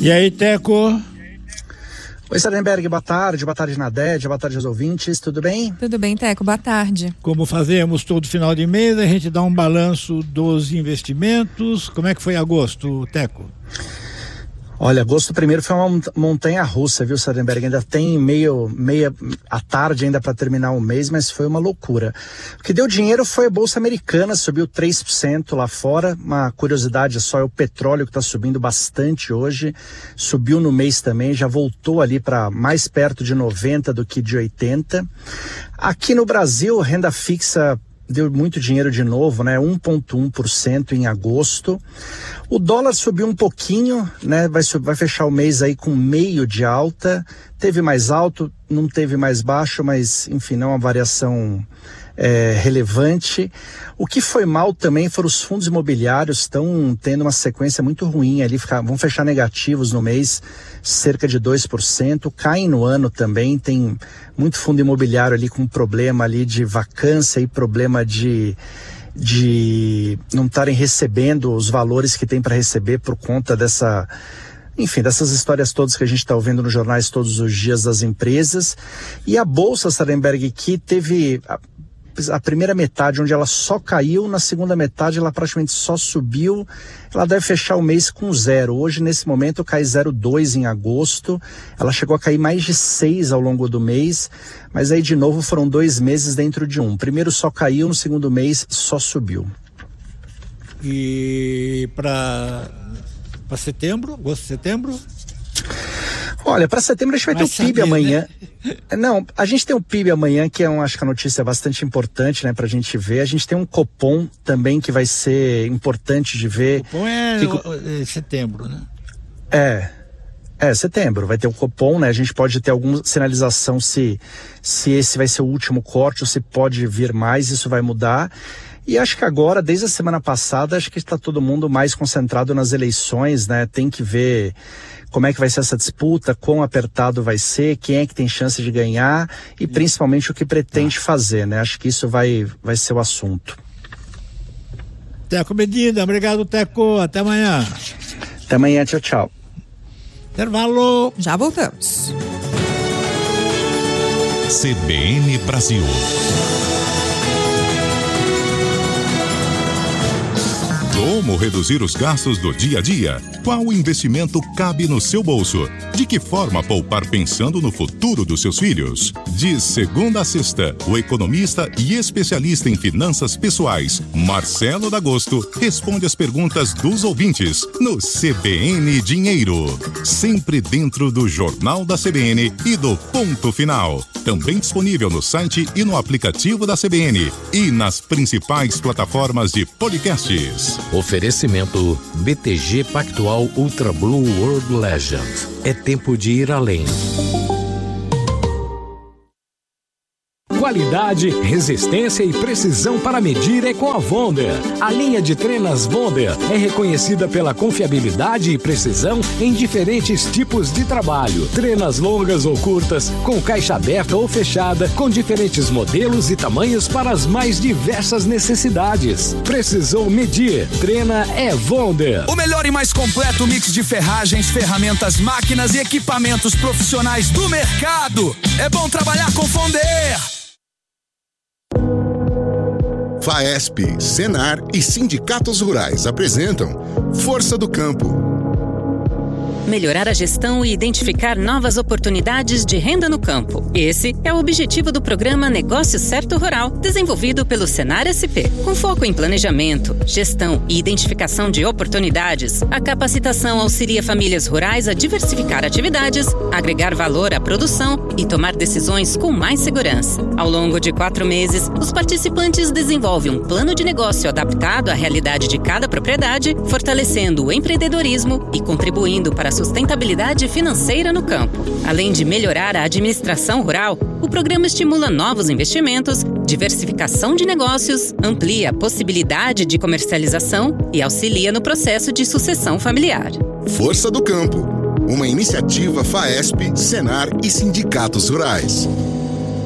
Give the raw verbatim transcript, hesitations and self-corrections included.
E aí, Teco? Oi, Sarenberg, boa tarde, boa tarde Nadege, boa tarde aos ouvintes, tudo bem? Tudo bem, Teco, boa tarde. Como fazemos todo final de mês, a gente dá um balanço dos investimentos. Como é que foi agosto, Teco? Olha, agosto primeiro foi uma montanha russa, viu, Sarenberg? Ainda tem meio, meia à tarde ainda para terminar o mês, mas foi uma loucura. O que deu dinheiro foi a Bolsa Americana, subiu três por cento lá fora. Uma curiosidade só é o petróleo que está subindo bastante hoje. Subiu no mês também, já voltou ali para mais perto de noventa do que de oitenta. Aqui no Brasil, renda fixa deu muito dinheiro de novo, né? um vírgula um por cento em agosto. O dólar subiu um pouquinho, né? Vai, vai fechar o mês aí com meio de alta. Teve mais alto, não teve mais baixo, mas enfim, não é uma variação é, relevante. O que foi mal também foram os fundos imobiliários, estão tendo uma sequência muito ruim ali, ficar, vão fechar negativos no mês, cerca de dois por cento, caem no ano também, tem muito fundo imobiliário ali com problema ali de vacância e problema de, de não estarem recebendo os valores que tem para receber por conta dessa, enfim, dessas histórias todas que a gente está ouvindo nos jornais todos os dias das empresas. E a Bolsa, Sarenberg, que teve a, a primeira metade onde ela só caiu, na segunda metade ela praticamente só subiu, ela deve fechar o mês com zero. Hoje, nesse momento, cai zero vírgula dois em agosto, ela chegou a cair mais de seis ao longo do mês, mas aí de novo foram dois meses dentro de um. Primeiro só caiu, no segundo mês só subiu. E para para setembro, agosto, setembro? Olha, para setembro a gente vai ter o P I B saber, amanhã. Né? Não, a gente tem o P I B amanhã, que é um, acho que a notícia bastante importante, né, pra gente ver. A gente tem um Copom também que vai ser importante de ver. O Copom é, que... é setembro, né? É, é setembro, vai ter o Copom, né? A gente pode ter alguma sinalização se, se esse vai ser o último corte ou se pode vir mais, isso vai mudar. E acho que agora, desde a semana passada, acho que está todo mundo mais concentrado nas eleições, né? Tem que ver como é que vai ser essa disputa, quão apertado vai ser, quem é que tem chance de ganhar e principalmente o que pretende fazer, né? Acho que isso vai, vai ser o assunto. Teco Medina, obrigado, Teco. Até amanhã. Até amanhã, tchau, tchau. Intervalo. Já voltamos. C B N Brasil. Como reduzir os gastos do dia a dia? Qual investimento cabe no seu bolso? De que forma poupar pensando no futuro dos seus filhos? De segunda a sexta, o economista e especialista em finanças pessoais, Marcelo D'Agosto, responde as perguntas dos ouvintes no C B N Dinheiro. Sempre dentro do Jornal da C B N e do Ponto Final. Também disponível no site e no aplicativo da C B N e nas principais plataformas de podcasts. Oferecimento B T G Pactual Ultra Blue World Legend. É tempo de ir além. Qualidade, resistência e precisão para medir é com a Wonder. A linha de trenas Wonder é reconhecida pela confiabilidade e precisão em diferentes tipos de trabalho. Trenas longas ou curtas, com caixa aberta ou fechada, com diferentes modelos e tamanhos para as mais diversas necessidades. Precisou medir? Treina é Wonder. O melhor e mais completo mix de ferragens, ferramentas, máquinas e equipamentos profissionais do mercado. É bom trabalhar com Wonder. FAESP, Senar e sindicatos rurais apresentam Força do Campo. Melhorar a gestão e identificar novas oportunidades de renda no campo. Esse é o objetivo do programa Negócio Certo Rural, desenvolvido pelo Senar S P. Com foco em planejamento, gestão e identificação de oportunidades, a capacitação auxilia famílias rurais a diversificar atividades, agregar valor à produção e tomar decisões com mais segurança. Ao longo de quatro meses, os participantes desenvolvem um plano de negócio adaptado à realidade de cada propriedade, fortalecendo o empreendedorismo e contribuindo para a sustentabilidade financeira no campo. Além de melhorar a administração rural, o programa estimula novos investimentos, diversificação de negócios, amplia a possibilidade de comercialização e auxilia no processo de sucessão familiar. Força do Campo, uma iniciativa FAESP, Senar e sindicatos rurais.